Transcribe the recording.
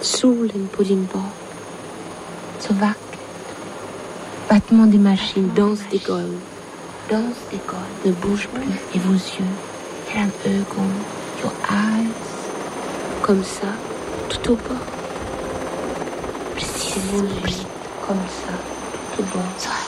Solen på din bak. Så vackert. Battement des machines, danse des golv. Ne bouge plus. Et vos yeux. Eran ögon. Your eyes. Comme ça, tout au bord. Précisément. Comme ça, tout au bord.